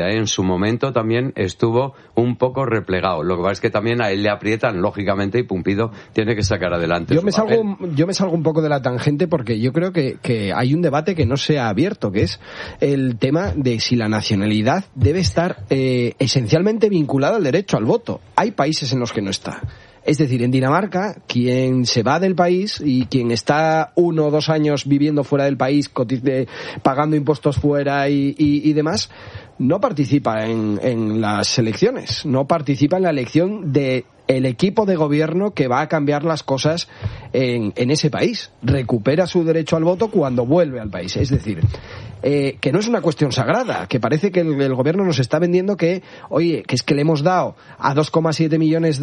En su momento también estuvo un poco replegado. Lo que pasa es que también a él le aprietan, lógicamente, y Pumpido tiene que sacar adelante yo me salgo un poco de la tangente porque yo creo que hay un debate que no se ha abierto, que es el tema de si la nacionalidad debe estar esencialmente vinculada al derecho al voto. Hay países en los que no está. Es decir, en Dinamarca, quien se va del país y quien está 1 o 2 años viviendo fuera del país, pagando impuestos fuera y demás, no participa en las elecciones, no participa en la elección de el equipo de gobierno que va a cambiar las cosas en ese país. Recupera su derecho al voto cuando vuelve al país. Es decir, que no es una cuestión sagrada, que parece que el gobierno nos está vendiendo que, oye, que es que le hemos dado a 2,7 millones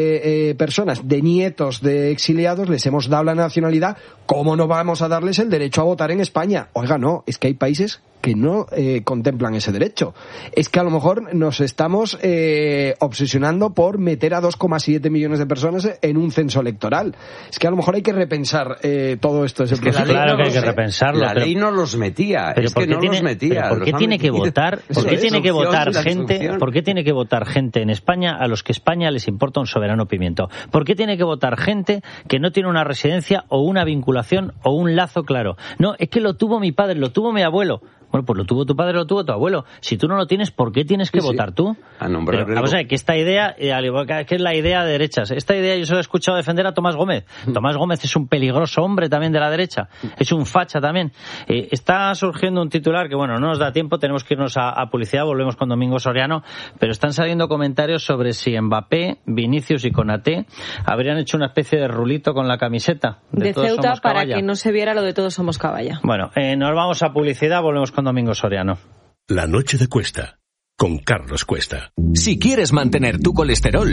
de personas, de nietos de exiliados, les hemos dado la nacionalidad, ¿cómo no vamos a darles el derecho a votar en España? Oiga, no, es que hay países que no contemplan ese derecho. Es que a lo mejor nos estamos obsesionando por meter a 2,7 millones de personas en un censo electoral. Es que a lo mejor hay que repensar todo esto. Es que claro que hay que repensarlo. La ley no los metía. Es que no los metía. ¿Por qué tiene que votar? ¿Por qué tiene que votar gente? ¿Por qué tiene que votar gente en España a los que España les importa un soberano pimiento? ¿Por qué tiene que votar gente que no tiene una residencia o una vinculación o un lazo claro? No, es que lo tuvo mi padre, lo tuvo mi abuelo. Bueno, pues lo tuvo tu padre, lo tuvo tu abuelo. Si tú no lo tienes, ¿por qué tienes que votar tú? Vamos a ver, que esta idea, al igual que es la idea de derechas, esta idea yo se la he escuchado defender a Tomás Gómez. Tomás Gómez es un peligroso hombre también de la derecha, es un facha también. Está surgiendo un titular que, bueno, no nos da tiempo, tenemos que irnos a publicidad, volvemos con Domingo Soriano, pero están saliendo comentarios sobre si Mbappé, Vinicius y Konaté habrían hecho una especie de rulito con la camiseta de Ceuta para que no se viera lo de Todos Somos Caballa. Bueno, nos vamos a publicidad, volvemos con Domingo Soriano. La noche de Cuesta, con Carlos Cuesta. Si quieres mantener tu colesterol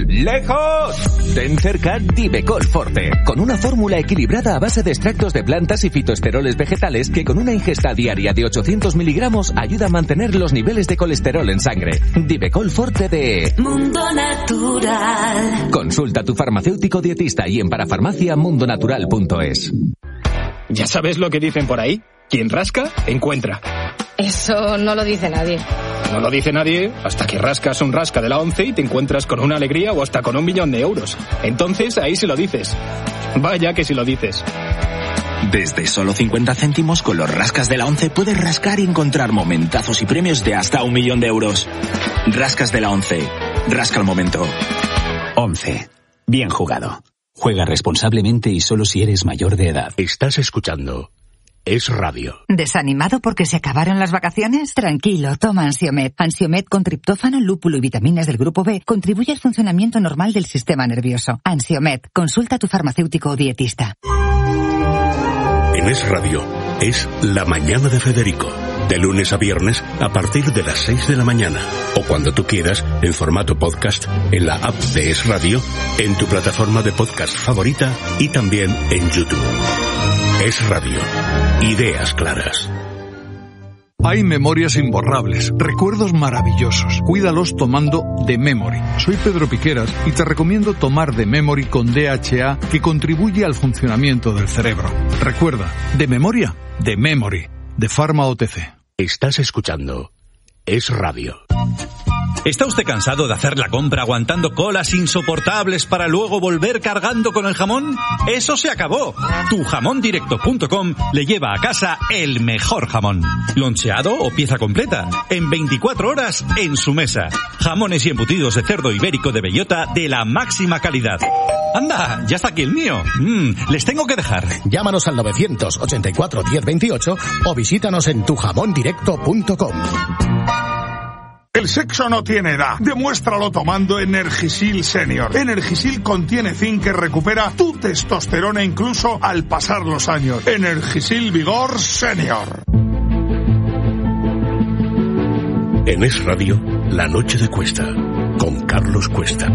lejos, ten cerca Divecol Forte, con una fórmula equilibrada a base de extractos de plantas y fitoesteroles vegetales que con una ingesta diaria de 800 miligramos ayuda a mantener los niveles de colesterol en sangre. Divecol Forte de Mundo Natural. Consulta a tu farmacéutico dietista y en parafarmaciamundonatural.es. ¿Ya sabes lo que dicen por ahí? Quien rasca, encuentra. Eso no lo dice nadie. No lo dice nadie hasta que rascas un rasca de la 11 y te encuentras con una alegría o hasta con 1 millón de euros. Entonces ahí sí lo dices. Vaya que sí lo dices. Desde solo 50 céntimos con los rascas de la 11 puedes rascar y encontrar momentazos y premios de hasta 1 millón de euros. Rascas de la 11. Rasca el momento. 11. Bien jugado. Juega responsablemente y solo si eres mayor de edad. Estás escuchando Es Radio. ¿Desanimado porque se acabaron las vacaciones? Tranquilo, toma Ansiomed. Ansiomed con triptófano, lúpulo y vitaminas del grupo B contribuye al funcionamiento normal del sistema nervioso. Ansiomed, consulta a tu farmacéutico o dietista. En Es Radio es La Mañana de Federico. De lunes a viernes a partir de las 6 de la mañana. O cuando tú quieras, en formato podcast, en la app de Es Radio, en tu plataforma de podcast favorita y también en YouTube. Es Radio. Ideas claras. Hay memorias imborrables, recuerdos maravillosos. Cuídalos tomando The Memory. Soy Pedro Piqueras y te recomiendo tomar The Memory con DHA, que contribuye al funcionamiento del cerebro. Recuerda, de memoria, The Memory, de Pharma OTC. Estás escuchando Es Radio. ¿Está usted cansado de hacer la compra aguantando colas insoportables para luego volver cargando con el jamón? ¡Eso se acabó! Tujamondirecto.com le lleva a casa el mejor jamón. Loncheado o pieza completa. En 24 horas en su mesa. Jamones y embutidos de cerdo ibérico de bellota de la máxima calidad. ¡Anda! ¡Ya está aquí el mío! Les tengo que dejar. Llámanos al 984 1028 o visítanos en tujamondirecto.com. El sexo no tiene edad. Demuéstralo tomando Energisil Senior. Energisil contiene zinc que recupera tu testosterona incluso al pasar los años. Energisil Vigor Senior. En Es Radio, La Noche de Cuesta, con Carlos Cuesta.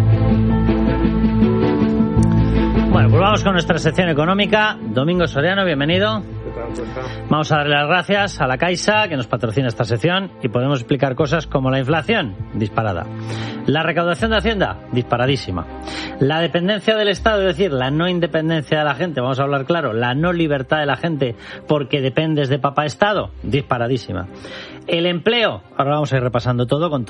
Bueno, pues vamos con nuestra sección económica. Domingo Soriano, bienvenido. Vamos a darle las gracias a la Caixa, que nos patrocina esta sección, y podemos explicar cosas como la inflación, disparada. La recaudación de Hacienda, disparadísima. La dependencia del Estado, es decir, la no independencia de la gente, vamos a hablar claro, la no libertad de la gente porque dependes de papá Estado, disparadísima. El empleo. Ahora vamos a ir repasando todo con